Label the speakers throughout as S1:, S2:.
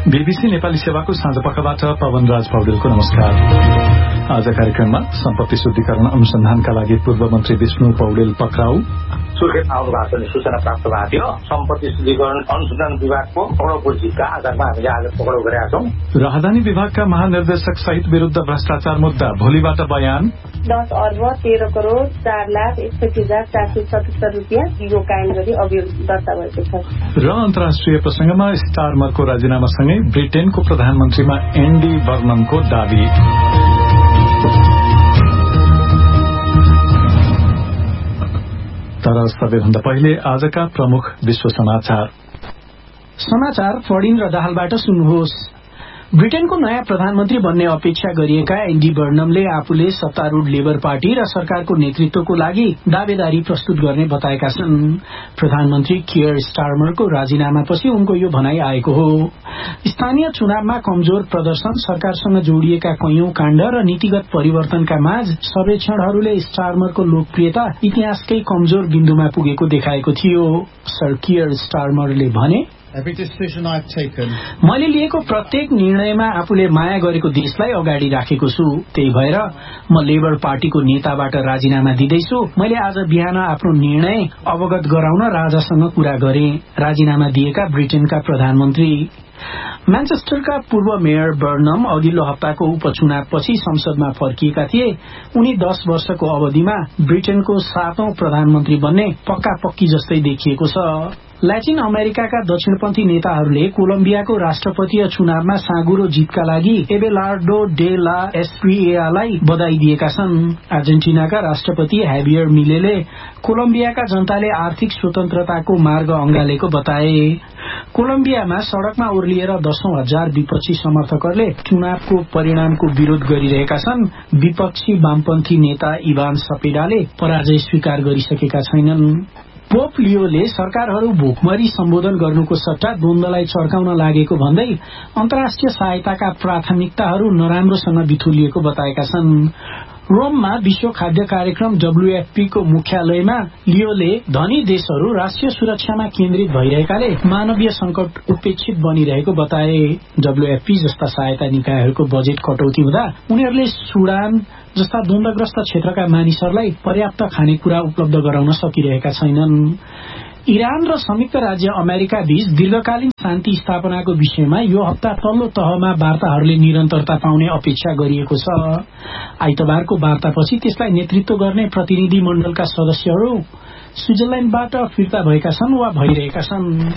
S1: BBC Nepali सेवाको साँझपखबाट पवन राज पौडेलको नमस्कार। आज कार्यक्रममा सम्पत्ति शुद्धिकरण अनुसन्धानका लागि पूर्व मन्त्री विष्णु पौडेल पक्राउ,
S2: सुर्खेत आउनु भएको छ सूचना प्राप्त भएको थियो। सम्पत्ति शुद्धिकरण अनुसन्धान विभागको पक्राउ पुर्जीका आधारमा हामीले आज पक्राउ गरेका छौं।
S1: राजधानी विभागका महानिर्देशक सहित विरुद्ध भ्रष्टाचार मुद्दा भोलिबाट बयान।
S3: 10 अर्ब 13 करोड़ 4,61,477 रुपियाँ दिगो कायम गरी अभियोग दर्ता भएको छ।
S1: र अन्तर्राष्ट्रिय प्रसंगमा स्टारमरको राजीनामासँगै ब्रिटेनको प्रधानमन्त्रीमा एन्डी बर्नमको दावी। तर सबैभन्दा पहिले आजका प्रमुख विश्व
S4: समाचार फडिन र दाहालबाट सुन्नुहोस्। ब्रिटेनको नयाँ प्रधानमन्त्री बन्ने अपेक्षा गरिएका एन्डी बर्नमले आफूले सत्तारूढ़ लेबर पार्टी र सरकारको नेतृत्वको लागि दावेदारी प्रस्तुत गर्ने बताएका छन्। प्रधानमन्त्री कियर स्टारमरको राजीनामापछि उनको यो भनाई आएको हो। स्थानीय चुनावमा कमजोर प्रदर्शन, सरकारसँग जोडिएका कैयौं काण्ड र नीतिगत परिवर्तनका माझ सर्वेक्षणहरूले स्टारमरको लोकप्रियता इतिहासकै कमजोर बिन्दुमा पुगेको देखाएको थियो। सर कियर स्टारमरले भने, मैले लिएको प्रत्येक निर्णयमा आफूले माया गरेको देशलाई अगाडि राखेको छु। त्यही भएर म लेबर पार्टीको नेताबाट राजीनामा दिँदैछु। मैले आज बिहान आफ्नो निर्णय अवगत गराउन राजासँग कुरा गरेँ। राजीनामा दिएका ब्रिटेनका प्रधानमन्त्री। म्यानचेस्टरका पूर्व मेयर बर्नम अघिल्लो हप्ताको उपचुनावपछि संसदमा फर्किएका थिए। उनी 10 वर्षको अवधिमा ब्रिटेनको 7औं प्रधानमन्त्री बन्ने पक्का पक्की जस्तै देखिएको छ। ल्याटिन अमेरिकाका दक्षिणपन्थी नेताहरूले कोलम्बियाको राष्ट्रपतीय चुनावमा साँगुरो जितका लागि एबेलार्डो डे ला एस्प्रिएलाई बधाई दिएका छन्। अर्जेन्टिनाका राष्ट्रपति हेभियर मिलेले कोलम्बियाका जनताले आर्थिक स्वतन्त्रताको मार्ग अंगालेको बताए। कोलम्बियामा सड़कमा ओर्लिएर 10,000 विपक्षी समर्थकहरूले चुनावको परिणामको विरोध गरिरहेका छन्। विपक्षी वामपन्थी नेता इभान सपेडाले पराजय स्वीकार गरिसकेका छैनन्। पोप लियोले सरकारहरू भोकमरी सम्बोधन गर्नुको सट्टा द्वन्द्वलाई चर्काउन लागेको भन्दै अन्तर्राष्ट्रिय सहायताका प्राथमिकताहरू नराम्रोसँग बिथुलिएको बताएका छन्। रोममा विश्व खाद्य कार्यक्रम WFP को मुख्यालयमा लियोले धनी देशहरू राष्ट्रिय सुरक्षामा केन्द्रित भइरहेकाले मानवीय संकट उपेक्षित बनिरहेको बताए। WFP जस्ता सहायता निकायहरूको बजेट कटौती हुँदा उनीहरूले सुडान जस्ता द्वन्द्वग्रस्त क्षेत्रका मानिसहरूलाई पर्याप्त खानेकुरा उपलब्ध गराउन सकिरहेका छैनन्। इरान र संयुक्त राज्य अमेरिका बीच दीर्घकालीन शान्ति स्थापनाको विषयमा यो हप्ता तल्लो तहमा वार्ताहरूले निरन्तरता पाउने अपेक्षा गरिएको छ। आइतबारको वार्तापछि त्यसलाई नेतृत्व गर्ने प्रतिनिधि मण्डलका सदस्यहरू स्विजरल्याण्डबाट फिर्ता भएका छन् वा भइरहेका छन्।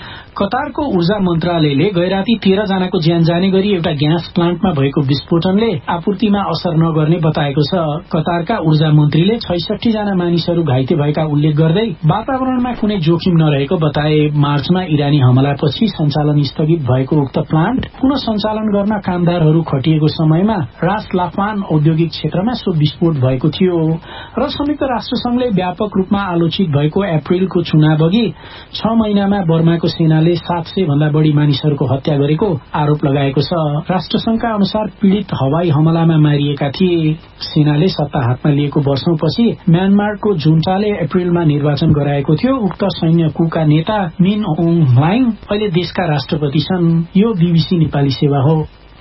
S4: कतारको ऊर्जा मन्त्रालयले गैराती 13 जनाको ज्यान जाने गरी एउटा ग्यास प्लान्टमा भएको विस्फोटनले आपूर्तिमा असर नगर्ने बताएको छ। कतारका ऊर्जा मन्त्रीले 66 जना मानिसहरू घाइते भएका उल्लेख गर्दै वातावरणमा कुनै जोखिम नरहेको बताए। मार्चमा इरानी हमलापछि सञ्चालन स्थगित भएको उक्त प्लान्ट पुनः सञ्चालन गर्न कामदारहरू खटिएको समयमा रास लाफान औद्योगिक क्षेत्रमा सो विस्फोट भएको थियो। र संयुक्त राष्ट्रसंघले व्यापक रूपमा आलोचित भएको अप्रिलको चुनाव अघि 6 महिनामा बर्माको सेनाले 700 भन्दा बढी मानिसहरूको हत्या गरेको आरोप लगाएको छ। राष्ट्रसंघका अनुसार पीड़ित हवाई हमलामा मारिएका थिए। सेनाले सत्ता हातमा लिएको वर्षौंपछि म्यानमारको जुन्टाले अप्रिलमा निर्वाचन गराएको थियो। उक्त सैन्य कुका नेता मिन ओङ ह्लाइङ अहिले देशका राष्ट्रपति छन्। यो बीबीसी नेपाली सेवा हो।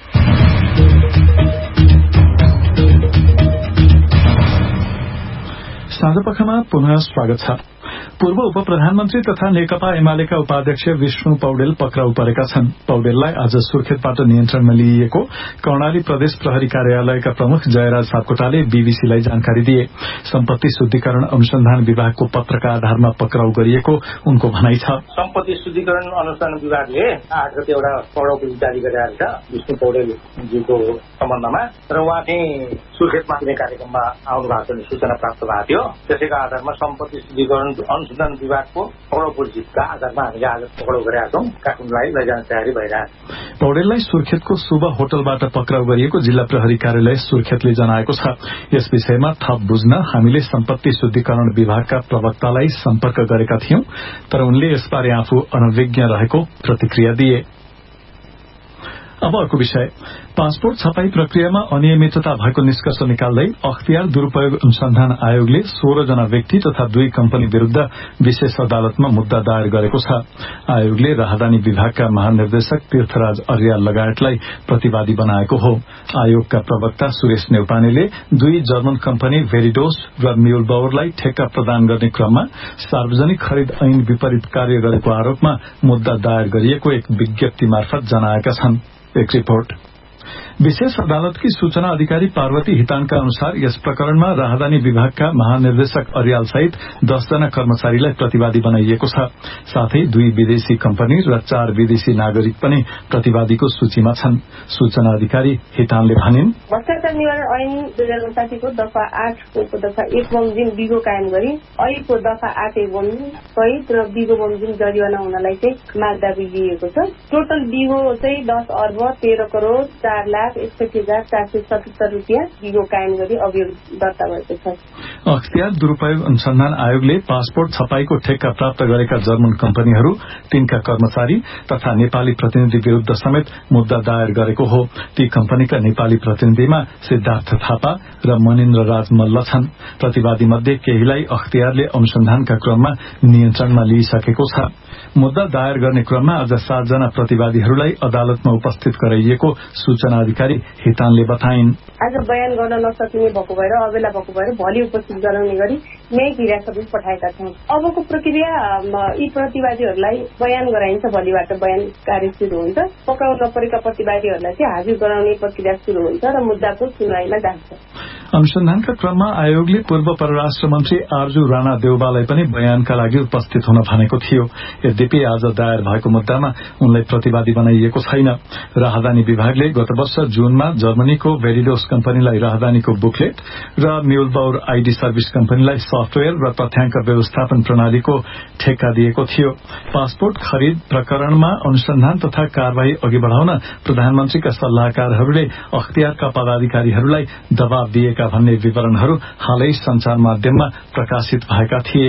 S1: साँझपखमा पुनः स्वागत छ। पूर्व उप प्रधानमन्त्री तथा नेकपा एमालेका उपाध्यक्ष विष्णु पौडेल पक्राउ परेका छन्। पौडेललाई आज सुर्खेतबाट नियन्त्रणमा लिइएको कर्णाली प्रदेश प्रहरी कार्यालयका प्रमुख जयराज सापकोटाले बीबीसीलाई जानकारी दिए। सम्पत्ति शुद्धिकरण अनुसन्धान विभागको पत्रका आधारमा पक्राउ गरिएको उनको भनाइ छ।
S2: सम्पत्ति शुद्धिकरण अनुसन्धान विभागले 8 गते एउटा पक्राउ पुर्जी जारी गरेको छ विष्णु पौडेलजीको सम्बन्धमा। र उहाँ चाहिँ सुर्खेतमा कुनै कार्यक्रममा आउनु भएको छ सूचना प्राप्त भएको थियो। त्यसैका आधारमा सम्पत्ति शुद्धिकरण अनुसन्धान विभागको पक्राउ पुर्जीका आधारमा हामीले आज पक्राउ गरेका छौं। काठमाडौँलाई लैजान तयारी भइरहेको छ।
S1: पौडेललाई सुर्खेतको शुभ होटलबाट पक्राउ गरिएको जिल्ला प्रहरी कार्यालय सुर्खेतले जनाएको छ। यस विषयमा थप बुझ्न हामीले सम्पत्ति शुद्धिकरण विभागका प्रवक्तालाई सम्पर्क गरेका थियौं, तर उनले यसबारे आफू अनभिज्ञ रहेको प्रतिक्रिया दिए। अब अर्को विषय, पासपोर्ट छपाई प्रक्रियामा अनियमितता भएको निष्कर्ष निकाल्दै अख्तियार दुरूपयोग अनुसन्धान आयोगले 16 जना व्यक्ति तथा 2 कम्पनी विरूद्ध विशेष अदालतमा मुद्दा दायर गरेको छ। आयोगले राहदानी विभागका महानिर्देशक तीर्थराज अर्याल लगायतलाई प्रतिवादी बनाएको हो। आयोगका प्रवक्ता सुरेश नेउपानेले 2 जर्मन कम्पनी भेरिडोस र म्युलबाउरलाई ठेक्का प्रदान गर्ने क्रममा सार्वजनिक खरिद ऐन विपरीत कार्य गरेको आरोपमा मुद्दा दायर गरिएको एक विज्ञप्ति मार्फत जनाएका छन्। एक रिपोर्ट। विशेष अदालतकी सूचना अधिकारी पार्वती हितानका अनुसार यस प्रकरणमा राहदानी विभागका महानिर्देशक अर्याल सहित 10 जना कर्मचारीलाई प्रतिवादी बनाइएको छ। साथै 2 विदेशी कम्पनी र 4 विदेशी नागरिक पनि प्रतिवादीको सूचीमा छन्। सूचना अधिकारी हितानले भनिन्,
S3: भ्रष्टाचार निवारण ऐन 2059 को दफा 8 को दफा 1 बमोजिम बिगो कायम गरी ऐनको दफा 8 बमोजिम सहित र बिगो बमोजिम जरिवाना हुनलाई चाहिँ मागदाबी दिएको छ। टोटल बिगो चाहिँ 10 अर्ब 13 करोड़ 4,61,477 रुपियाँ बिगो कायम गरी अभियोग दर्ता भएको छ।
S1: अख्तियार दुरूपयोग अनुसन्धान आयोगले पासपोर्ट छपाईको ठेक्का प्राप्त गरेका जर्मन कम्पनीहरू, तिनका कर्मचारी तथा नेपाली प्रतिनिधि विरूद्ध समेत मुद्दा दायर गरेको हो। ती कम्पनीका नेपाली प्रतिनिधिमा सिद्धार्थ थापा र मनिन्द्र राज मल्ल छन्। प्रतिवादी मध्ये केहीलाई अख्तियारले अनुसन्धानका क्रममा नियन्त्रणमा लिइसकेको छ। मुद्दा दायर गर्ने क्रममा अझ 7 जना प्रतिवादीहरूलाई अदालतमा उपस्थित गराइएको सूचना अधिकारी हितानले बताइन्।
S3: आज बयान गर्न नसकिने भएको भएर अबेला भएको भएर भोलि उपस्थित गराउने गरी न्यायिक हिरासतमा पठाएका छौं। अबको प्रक्रिया यी प्रतिवादीहरूलाई बयान गराइन्छ। भोलिबाट बयान कार्य शुरू हुन्छ। पक्राउ नपरेका प्रतिवादीहरूलाई चाहिँ हाजिर गराउने प्रक्रिया शुरू हुन्छ र मुद्दाको सुनवाईमा जान्छ।
S1: अनुसन्धानका क्रममा आयोगले पूर्व परराष्ट्र मन्त्री आर्जु राणा देउबालाई पनि बयानका लागि उपस्थित हुन भनेको थियो। यद्यपि आज दायर भएको मुद्दामा उनलाई प्रतिवादी बनाइएको छैन। राहदानी विभागले गत वर्ष जूनमा जर्मनीको भेरिडोस कम्पनीलाई राहदानीको बुकलेट र म्युलबाउर आईडी सर्भिस कम्पनीलाई सफ्टवेयर र तथ्याङ्क व्यवस्थापन प्रणालीको ठेक्का दिएको थियो। पासपोर्ट खरिद प्रकरणमा अनुसन्धान तथा कार्यवाही अघि बढ़ाउन प्रधानमन्त्रीका सल्लाहकारहरूले अख्तियारका पदाधिकारीहरूलाई दबाव दिएका भन्ने विवरणहरू हालै संचार माध्यममा प्रकाशित भएका थिए।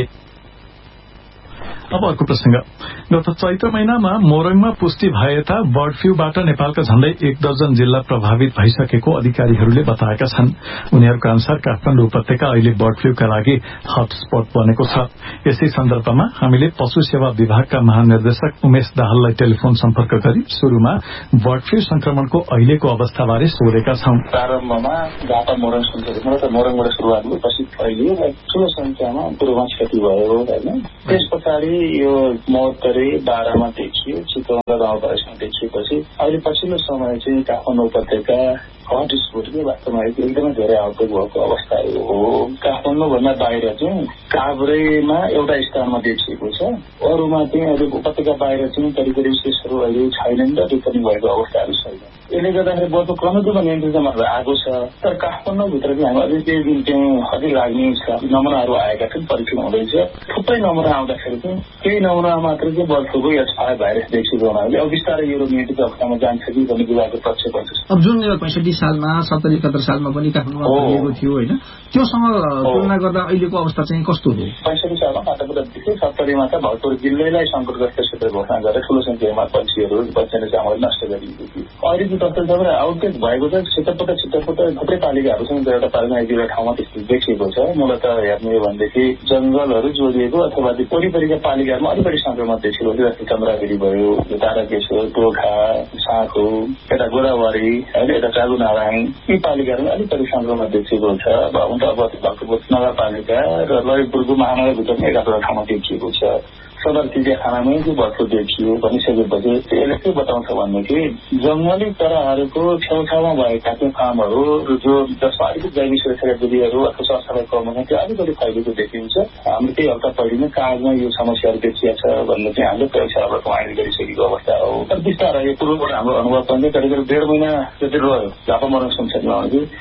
S1: अब अर्को प्रसंग, गत चैत्र महिनामा मोरङमा पुष्टि भए यता बर्ड फ्लूबाट नेपालका झण्डै 1 दर्जन जिल्ला प्रभावित भइसकेको अधिकारीहरूले बताएका छन्। उनीहरूका अनुसार काठमाडौँ उपत्यका अहिले बर्ड फ्लूका लागि हटस्पट बनेको छ। यसै सन्दर्भमा हामीले पशु सेवा विभागका महानिर्देशक उमेश दाहाललाई टेलिफोन सम्पर्क गरी शुरूमा बर्ड फ्लू संक्रमणको अहिलेको अवस्थाबारे सोधेका छौं।
S5: प्रारम्भमा झापा मोरङ सञ्चालन मोरङबाट सुरुवात भयो, पछि फैलियो, ठूलो संख्यामा पूर्वमा क्षति भयो हैन। त्यस पछाडि यो महोत्तरी बारामा देखियो, चितवन र गाउँपालिकामा देखिएपछि अहिले पछिल्लो समय चाहिँ काठमाडौँ उपत्यका हटस्पटकै वास्तवमा एकदमै धेरै आउटब्रेक भएको अवस्था हो। काठमाडौँ भन्दा बाहिर चाहिँ काभ्रेमा एउटा स्थानमा देखिएको छ। अरूमा चाहिँ अहिले उपत्यका बाहिर चाहिँ करिब केसहरू अहिले छैनन् र त्यो पनि भएको अवस्थाहरू छैन। यसले गर्दाखेरि बढ्दो क्रमिक रूपमा नियन्त्रणमा आएको छ। तर काठमाडौँभित्र चाहिँ हामी अझै केही दिन चाहिँ अधिक लाग्ने नमुनाहरू आएका छन्, परीक्षण हुँदैछ। थुप्रै नमुना आउँदाखेरि चाहिँ केही नमुना मात्र चाहिँ बर्ड फ्लूको एच5 भाइरस देखिएको हुनाले अब बिस्तारै यो नियन्त्रित अवस्थामा जान्छ कि भन्ने विभागको प्रत्यक्ष गर्छ।
S4: अब जुन 65 सालमा 70-71 सालमा पनि काठमाडौँमा फैलिएको थियो होइन, त्योसँग तुलना गर्दा अहिलेको अवस्था चाहिँ कस्तो हो?
S5: 65 सालमा माटापुरादेखि 70मा त भरतपुर जिल्लालाई संकटग्रस्त क्षेत्र घोषणा गरेर ठूलो संख्यामा पन्छीहरू बच्चाले चामल नष्ट गरिएको थियो। अहिले चाहिँ तत्काल आउटब्रेक भएको छ। छिटपट थुप्रै पालिकाहरूसँग एउटा पालिका एक दुईवटा ठाउँमा त्यस्तो देखिएको छ। मूलत हेर्ने हो भनेदेखि जंगलहरू जोडिएको अथवा वरिपरिका पालिकाहरूमा अलिकति संक्रमण देखिएको थियो। जस्तै चन्द्रागिरी भयो, ताराकेश्वर, टोखा, साँखो, यता गोदावरी होइन, यता चागुनारायण, यी पालिकाहरूमा अलिकति संक्रमण देखिएको छ। अब भक्तपुर नगरपालिका र ललितपुरको महानगरभित्र पनि एकावटा ठाउँमा देखिएको छ। सदर चिडियाखानामै चाहिँ बर्ड फ्लू देखियो भनिसकेपछि यसले के बताउँछ भनेदेखि जंगली चराहरूको छेउछाउमा भएका चाहिँ फार्महरू जो जसमा अलिकति जैविक सुरक्षा विधिहरू अथवा सरसफाइ क्रममा त्यो अलिकति फैलिएको देखिन्छ। हामीले त्यही हप्ता पहिले नै कागजमा यो समस्याहरू देखिएको छ भन्ने चाहिँ हामीले प्रयोगशालाबाट प्रमाणित गरिसकेको अवस्था हो। तर बिस्तारै यो पूर्वबाट हाम्रो अनुभव पनि करिब 1.5 महिना जति रह्यो झापा मोरङ संसदमा भने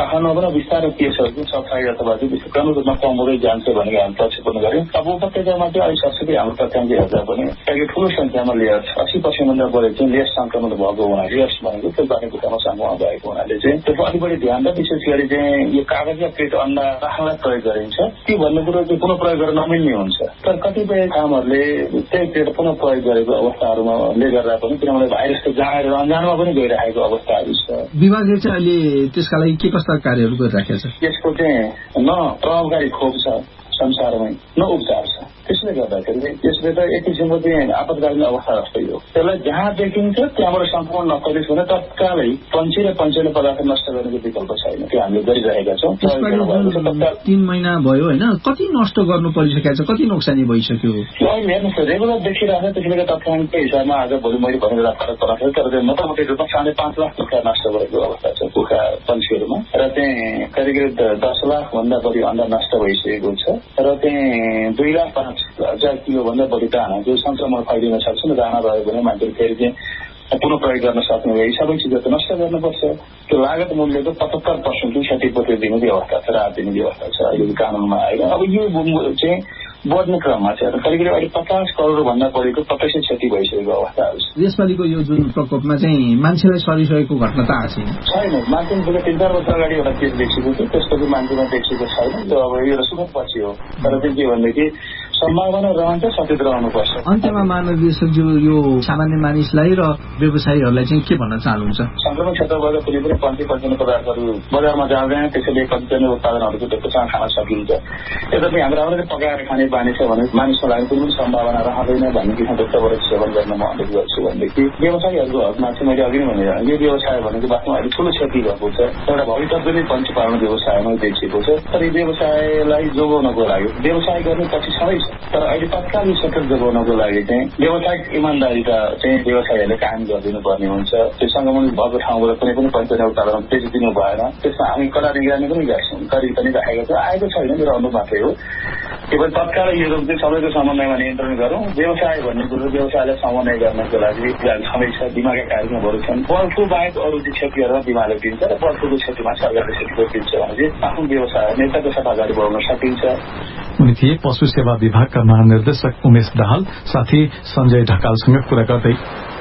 S5: कारखानामा पनि बिस्तारै केसहरूको सफाई अथवा चाहिँ क्रम रूपमा कम हुँदै जान्छ भनेर हामी प्रक्षेपण गर्यौं। अब उपत्यकामा चाहिँ अहिले सरसफाई हाम्रो तथ्याङ्क हेर्दा पनि त्यही ठूलो संख्यामा लेयर्स 80% भन्दा बढी चाहिँ लेयर्स संक्रमण भएको हुनाले लेयर्स भनेको फुलपानी खुट्टामा संक्रमण भएको हुनाले चाहिँ त्यसको अलि बढी ध्यान र विशेष गरी चाहिँ यो कागजका प्लेट अन्डा राख्नलाई प्रयोग गरिन्छ। ती भन्ने कुरो चाहिँ पुनः प्रयोग गर्न नमिल्ने हुन्छ। तर कतिपय ठाउँहरूले त्यही प्लेट पुनः प्रयोग गरेको अवस्थाहरूमा गर्दा पनि किनभने भाइरसको जाँगर अन्जानमा पनि गइरहेको अवस्थाहरू छ।
S6: विभागले चाहिँ अहिले त्यसका लागि के कस्ता कार्यहरू गरिराखेको छ?
S5: यसको चाहिँ न प्रभावकारी खोप छ संसारमै, न उपचार छ। त्यसले गर्दाखेरि यसले त एक किसिमको चाहिँ आपतकालीन अवस्था जस्तै हो। त्यसलाई जहाँ देखिन्छ त्यहाँबाट संक्रमण नफैलियोस् भने तत्कालै पन्छी र पञ्चेलो पदार्थ नष्ट गर्नेको विकल्प छैन। त्यो हामीले गरिरहेका छौँ।
S6: 3 महिना भयो होइन, कति नष्ट गर्नु परिसकेको छ, कति नोक्सानी भइसक्यो?
S5: अहिले हेर्नुहोस्, रेगुलर देखिरहेको छ। त्यसले गर्दा तथ्याङ्कको हिसाबमा आज भोलि मैले भनेर फरक पर्छ। तर चाहिँ मोटामोटी रूपमा 5.5 लाख कुखुरा नष्ट गरेको अवस्था छ कुखुरा पन्छीहरूमा, र चाहिँ करिब 10 लाख भन्दा बढी अन्डा नष्ट भइसकेको छ, र चाहिँ 2,05,000 किलो भन्दा बढी दाना जो संक्रमण फैलिन सक्छ नि, दाना रह्यो भने मान्छेले फेरि चाहिँ पुनः प्रयोग गर्न सक्ने भए सबै चिजहरू नष्ट गर्नुपर्छ। त्यो लागत मूल्यको 75% क्षतिपूर्ति दिने व्यवस्था छ, राहत दिने व्यवस्था छ अहिले कानूनमा आएर। अब यो चाहिँ बढ्ने क्रममा छ। करिब अहिले 50 करोड भन्दा बढीको प्रत्यक्ष क्षति भइसकेको अवस्थाहरू छ।
S6: यसपालिको यो जुन प्रकोपमा चाहिँ मान्छेलाई सरिसकेको घटना त आएको
S5: छैन। मान्छेले 3-4 वर्ष अगाडि एउटा केस देखिएको थियो, त्यसपछि मान्छेमा देखिएको छैन। त्यो अब यो सुखद पछि हो। तर चाहिँ के भनेदेखि सम्भावना रहन्छ, सचेत रहनुपर्छ।
S6: अन्त्यमा मानवीयज्यू यो सामान्य मानिसलाई र व्यवसायीहरूलाई चाहिँ के भन्न चाहनुहुन्छ?
S5: संक्रमण क्षेत्रबाट कुनै पनि पञ्चीकरण पदार्थहरू बजारमा जाँदैन, त्यसैले पञ्चीकरण उत्पादनहरूको त्यससँग खान सकिन्छ। यद्यपि हाम्रो राम्ररी पकाएर खाने बानी छ भने मानिसको लागि कुनै पनि सम्भावना रहँदैन भन्ने किसिमको त्यस्तोबाट सेवन गर्न म अनुरोध गर्छु। भनेदेखि व्यवसायीहरूको हकमा चाहिँ मैले अघि नै भने यो व्यवसाय भनेको वास्तवमा अहिले ठुलो क्षति भएको छ। एउटा भविष्यले पञ्ची पालन व्यवसायमा देखिएको छ। तर यो व्यवसायलाई जोगाउनको लागि व्यवसाय गर्ने पछि सबै छ। तर अहिले तत्काल सेक्टर जोगाउनको लागि चाहिँ व्यावसायिक इमान्दारीका चाहिँ व्यवसायीहरूले काम गरिदिनु पर्ने हुन्छ। त्यो संक्रमण भएको ठाउँबाट कुनै पनि पञ्चायत उत्पादन तेजी दिनु भएन। त्यसमा हामी कडा निगरानी पनि गर्छौँ, गरी पनि राखेको छ। आएको छैन, मेरो अनुरोध मात्रै हो। केवल तत्काल यो रोग चाहिँ सबैको समन्वयमा नियन्त्रण गरौँ। व्यवसाय भन्ने कुरो व्यवसायलाई समन्वय गर्नको लागि सबै छ, बिमाका कार्यक्रमहरू छन्। बर्ड फ्लू बाहेक अरू चाहिँ क्षतिहरूमा बिमाले दिन्छ र बर्ड फ्लूको क्षतिमा सरकारले क्षतिपूर्ति दिन्छ भने चाहिँ आफ्नो व्यवसाय नेताको साथ अगाडि बढाउन सकिन्छ।
S1: उनी थिए पशु सेवा विभागका महानिर्देशक उमेश दाहाल, साथी सञ्जय ढकालसँग कुरा गर्दै।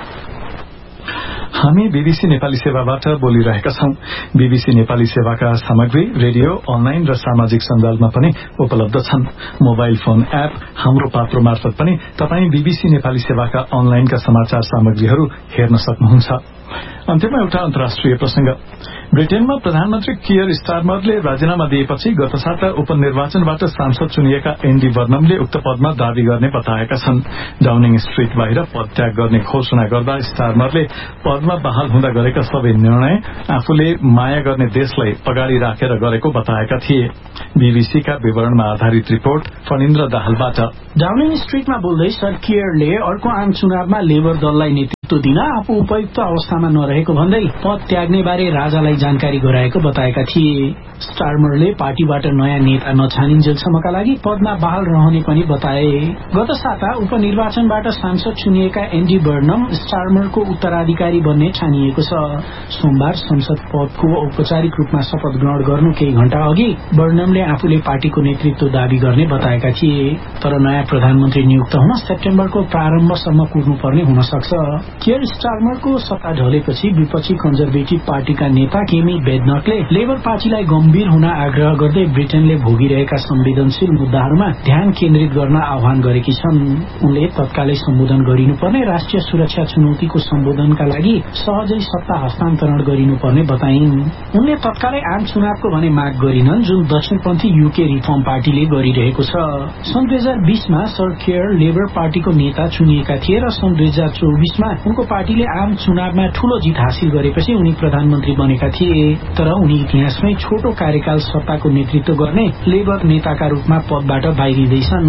S1: हामी बीबीसी नेपाली सेवाबाट बोलिरहेका छौं। बीबीसी नेपाली सेवाका सामग्री रेडियो, अनलाइन र सामाजिक सञ्जालमा पनि उपलब्ध छन्। मोबाइल फोन एप हाम्रो पात्रो मार्फत पनि तपाई बीबीसी नेपाली सेवाका अनलाइनका समाचार सामग्रीहरू हेर्न सक्नुहुन्छ। अन्त्यमा एउटा अन्तर्राष्ट्रिय प्रसंग। ब्रिटेनमा प्रधानमन्त्री कियर स्टारमरले राजीनामा दिएपछि गत साता उपनिर्वाचनबाट सांसद चुनिएका एन्डी बर्नमले उक्त पदमा दावी गर्ने बताएका छन्। डाउनिङ स्ट्रीट बाहिर पदत्याग गर्ने घोषणा गर्दा स्टारमरले पदमा बहाल हुँदा गरेका सबै निर्णय आफूले माया गर्ने देशलाई अगाडि राखेर गरेको बताएका थिए। बीबीसीका विवरणमा आधारित रिपोर्ट फणिन्द्र दाहालबाट।
S4: डाउनिङ स्ट्रीटमा बोल्दै सर कियरले अर्को आम चुनावमा लेबर दललाई नेतृत्व दिन आफू उपयुक्त अवस्थामा नरहेको भन्दै पद त्याग्ने बारे राजालाई जानकारी गराएको बताएका थिए। स्टारमरले पार्टीबाट नयाँ नेता नछानिन्जेलसम्मका लागि पदमा बहाल रहने पनि बताए। गत साता उपनिर्वाचनबाट सांसद चुनिएका एन्डी बर्नम स्टारमरको उत्तराधिकारी बन्ने छानिएको छ। सोमबार संसद पदको औपचारिक रूपमा शपथ ग्रहण गर्नु केही घण्टा अघि बर्नमले आफूले पार्टीको नेतृत्व दावी गर्ने बताएका थिए। तर नयाँ प्रधानमन्त्री नियुक्त हुन सेप्टेम्बरको प्रारम्भसम्म कुर्नुपर्ने हुन सक्छ। कियर स्टारमरको सत्ता ढलेपछि विपक्षी कन्जर्भेटिभ पार्टीका नेता केमी बेडनकले लेबर पार्टीलाई गम्भीर हुन आग्रह गर्दै ब्रिटेनले भोगिरहेका संवेदनशील मुद्दाहरूमा ध्यान केन्द्रित गर्न आह्वान गरेकी छन्। उनले तत्कालै सम्बोधन गरिनुपर्ने राष्ट्रिय सुरक्षा चुनौतीको सम्बोधनका लागि सहजै सत्ता हस्तान्तरण गरिनुपर्ने बताइन्। उनले तत्कालै आम चुनावको भने माग गरिनन्, जुन दक्षिणपन्थी युके रिफर्म पार्टीले गरिरहेको छ। सन् 2020मा सर केयर लेबर पार्टीको नेता चुनिएका थिए र सन् 2024मा उनको पार्टीले आम चुनावमा ठूलो जित हासिल गरेपछि उनी प्रधानमन्त्री बनेका थिए। तर उनी इतिहासमै छोटो कार्यकाल सत्ताको नेतृत्व गर्ने लेबर नेताका रूपमा पदबाट बाहिरिँदैछन्।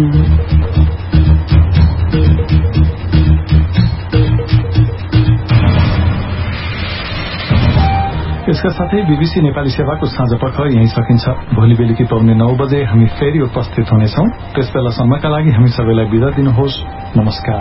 S1: यसका साथै बीबीसी नेपाली सेवाको साँझपख यही सकिन्छ। भोलि बेलुकी पाउने 9 बजे हामी फेरि उपस्थित हुनेछौं। त्यसबेलासम्मका लागि हामी सबैलाई बिदा दिनुहोस्। नमस्कार।